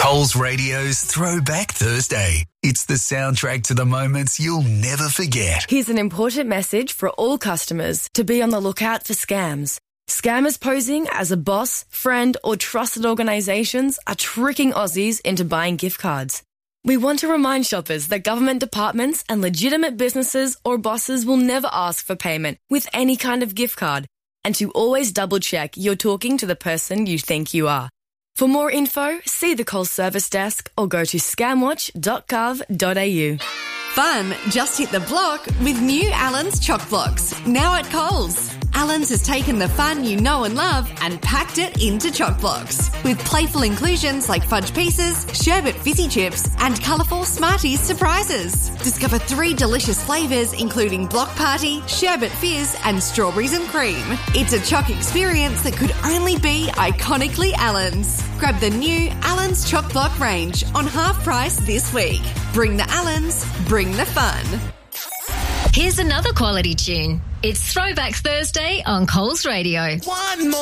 Coles Radio's Throwback Thursday. It's the soundtrack to the moments you'll never forget. Here's an important message for all customers to be on the lookout for scams. Scammers posing as a boss, friend or trusted organisations are tricking Aussies into buying gift cards. We want to remind shoppers that government departments and legitimate businesses or bosses will never ask for payment with any kind of gift card, and to always double-check you're talking to the person you think you are. For more info, see the Coles Service Desk or go to scamwatch.gov.au. Fun just hit the block with new Allen's Choc Blocks, now at Coles. Allen's has taken the fun you know and love and packed it into Choc Blocks with playful inclusions like fudge pieces, sherbet fizzy chips and colourful Smarties surprises. Discover 3 delicious flavours including Block Party, Sherbet Fizz and Strawberries and Cream. It's a Choc experience that could only be iconically Allen's. Grab the new Allen's Choc Block range on half price this week. Bring the Allen's, bring the fun. Here's another quality tune. It's Throwback Thursday on Coles Radio. One more.